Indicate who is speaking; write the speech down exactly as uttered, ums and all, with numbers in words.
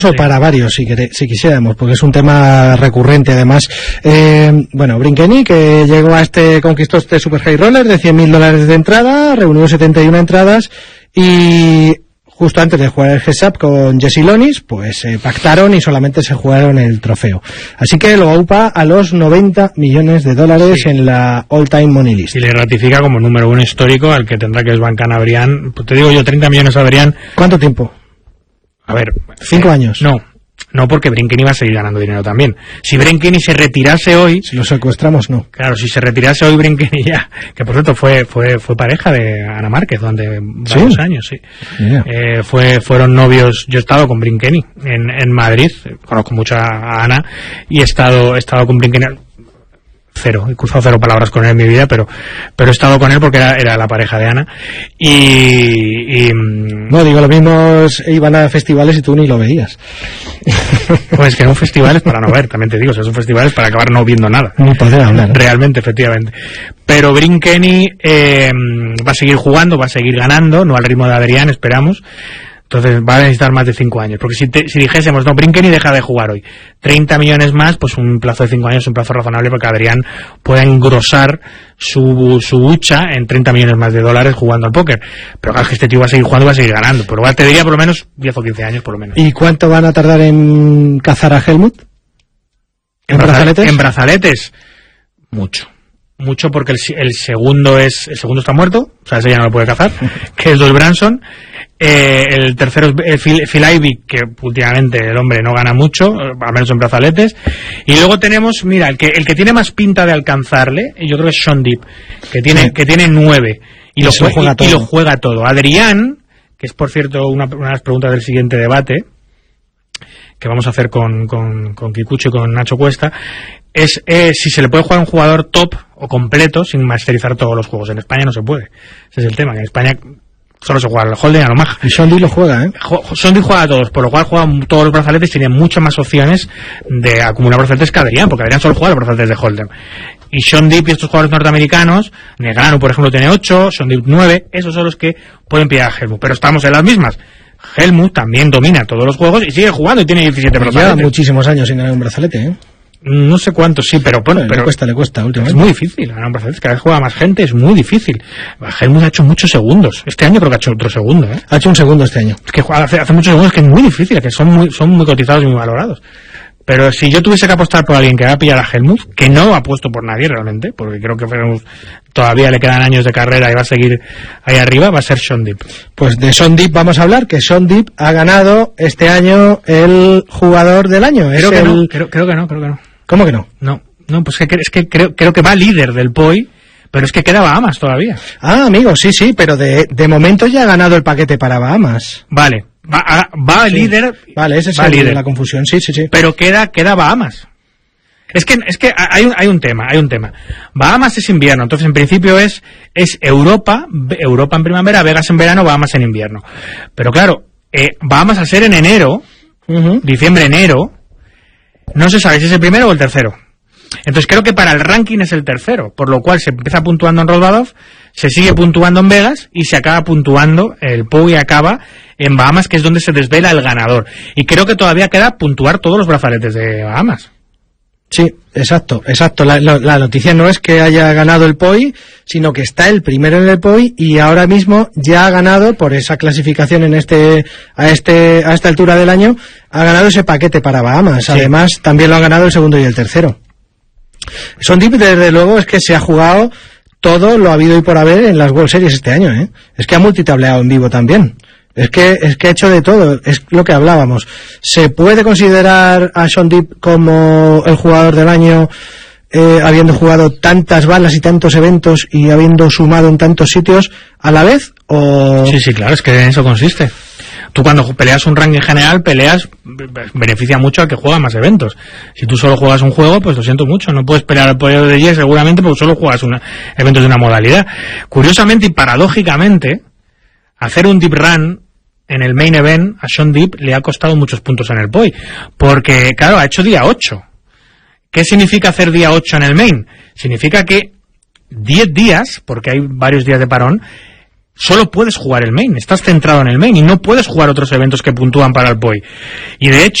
Speaker 1: O para varios, si, quere, si quisiéramos, porque es un tema recurrente además. Eh, bueno, Brinkeny, que llegó a este, conquistó este Super High Roller de cien mil dólares de entrada, reunió setenta y una entradas y justo antes de jugar el Heads Up con Jesse Lonis, pues eh, pactaron y solamente se jugaron el trofeo. Así que lo aupa a los noventa millones de dólares sí. en la All Time Money List.
Speaker 2: Y le ratifica como número uno histórico al que tendrá que es Bancan Adrián. Pues te digo yo, treinta millones a Adrián.
Speaker 1: ¿Cuánto tiempo?
Speaker 2: A ver,
Speaker 1: cinco
Speaker 2: eh,
Speaker 1: años.
Speaker 2: No, no porque Brinkeny va a seguir ganando dinero también. Si Brinkeny se retirase hoy,
Speaker 1: si lo secuestramos, no.
Speaker 2: Claro, si se retirase hoy Brinkeny ya, que por cierto fue fue fue pareja de Ana Márquez durante varios ¿Sí? años, sí. Yeah. Eh, fue fueron novios. Yo he estado con Brinkeny en en Madrid, conozco mucho a Ana y he estado he estado con Brinkeny. Cero, he cruzado cero palabras con él en mi vida, pero pero he estado con él porque era, era la pareja de Ana y, y
Speaker 1: no, digo, los mismos iban a festivales y tú ni lo veías.
Speaker 2: Pues que no festivales para no ver, también te digo, o sea, son festivales para acabar no viendo nada.
Speaker 1: Ni poder hablar.
Speaker 2: Realmente, efectivamente. Pero Brinkeny eh, va a seguir jugando, va a seguir ganando, no al ritmo de Adrián, esperamos. Entonces va a necesitar más de cinco años. Porque si, te, si dijésemos, no, Brinkeny deja de jugar hoy, treinta millones más, pues un plazo de cinco años es un plazo razonable porque Adrián pueda engrosar su, su hucha en treinta millones más de dólares jugando al póker. Pero claro, que este tío va a seguir jugando y va a seguir ganando. Pero te diría por lo menos diez o quince años, por lo menos.
Speaker 1: ¿Y cuánto van a tardar en cazar a Helmut?
Speaker 2: ¿En, ¿En brazaletes? En brazaletes, mucho. Mucho porque el, el segundo es el segundo está muerto, o sea, ese ya no lo puede cazar, que es Dos Branson. Eh, el tercero es Phil, Phil Ivey, que últimamente el hombre no gana mucho, al menos en brazaletes. Y luego tenemos, mira, el que el que tiene más pinta de alcanzarle, yo creo que es Sean Deep, que tiene sí. que tiene nueve y, y, lo juega, y, y lo juega todo. Adrián, que es por cierto una, una de las preguntas del siguiente debate que vamos a hacer con, con, con Kikuchi y con Nacho Cuesta, es eh, si se le puede jugar a un jugador top o completo sin masterizar todos los juegos. En España no se puede. Ese es el tema, que en España solo se juega al holding, a lo maja.
Speaker 1: Y Shondi lo juega, ¿eh?
Speaker 2: Shondi juega a todos, por lo cual juega todos los brazaletes, tiene muchas más opciones de acumular brazaletes que Adrián, porque Adrián solo juega los brazaletes de hold'em. Y Sean Deep y estos jugadores norteamericanos, Negrano, por ejemplo, tiene ocho, Sean Deep nueve, esos son los que pueden pillar a Helmut. Pero estamos en las mismas. Helmut también domina todos los juegos y sigue jugando y tiene diecisiete brazaletes.
Speaker 1: Lleva muchísimos años sin ganar un brazalete, ¿eh?
Speaker 2: No sé cuántos, sí, pero bueno,
Speaker 1: le cuesta, le cuesta últimamente.
Speaker 2: Es muy difícil ganar un brazalete, cada vez juega más gente, es muy difícil. Helmut ha hecho muchos segundos. Este año creo que ha hecho otro segundo, ¿eh?
Speaker 1: Ha hecho un segundo este año.
Speaker 2: Es que juega, hace, hace muchos segundos que es muy difícil, que son muy, son muy cotizados y muy valorados. Pero si yo tuviese que apostar por alguien que va a pillar a Helmut, que no apuesto por nadie realmente, porque creo que Helmut todavía le quedan años de carrera y va a seguir ahí arriba, va a ser Sean Deep.
Speaker 1: Pues de Sean Deep vamos a hablar, que Sean Deep ha ganado este año el jugador del año.
Speaker 2: Creo
Speaker 1: es
Speaker 2: que
Speaker 1: el...
Speaker 2: no, creo, creo que no, creo que no.
Speaker 1: ¿Cómo que no?
Speaker 2: No, no, pues que, es que creo, creo que va líder del P O I, pero es que queda Bahamas todavía.
Speaker 1: Ah, amigo, sí, sí, pero de, de momento ya ha ganado el paquete para Bahamas.
Speaker 2: Vale, va, a, va sí. líder.
Speaker 1: Vale, ese es
Speaker 2: va
Speaker 1: el,
Speaker 2: líder.
Speaker 1: la confusión, sí, sí, sí.
Speaker 2: Pero queda, queda Bahamas. Es que, es que hay un, hay un tema, hay un tema. Bahamas es invierno, entonces en principio es, es Europa, Europa en primavera, Vegas en verano, Bahamas en invierno. Pero claro, eh, Bahamas al ser en enero, uh-huh. diciembre, enero, no se sabe si es el primero o el tercero. Entonces creo que para el ranking es el tercero, por lo cual se empieza puntuando en Rodbadov, se sigue puntuando en Vegas y se acaba puntuando, el P O I acaba en Bahamas, que es donde se desvela el ganador. Y creo que todavía queda puntuar todos los brazaletes de Bahamas.
Speaker 1: Sí, exacto, exacto. La, la, la noticia no es que haya ganado el P O I, sino que está el primero en el P O I y ahora mismo ya ha ganado por esa clasificación en este a este a esta altura del año, ha ganado ese paquete para Bahamas. Sí. Además, también lo ha ganado el segundo y el tercero. Sean Deep, desde luego, es que se ha jugado todo lo habido y por haber en las World Series este año, ¿eh? Es que ha multitableado en vivo también. Es que, es que ha hecho de todo, es lo que hablábamos. ¿Se puede considerar a Sean Deep como el jugador del año, eh, habiendo jugado tantas balas y tantos eventos y habiendo sumado en tantos sitios a la vez? O...
Speaker 2: Sí, sí, claro, es que en eso consiste. Tú cuando peleas un ranking general, peleas, beneficia mucho al que juega más eventos. Si tú solo juegas un juego, pues lo siento mucho, no puedes pelear al podio de diez seguramente porque solo juegas una, eventos de una modalidad. Curiosamente y paradójicamente, hacer un deep run en el main event a Sean Deep le ha costado muchos puntos en el P O I, porque claro, ha hecho día ocho. ¿Qué significa hacer día ocho en el main? Significa que diez días, porque hay varios días de parón, solo puedes jugar el main, estás centrado en el main y no puedes jugar otros eventos que puntúan para el P O I. Y de hecho,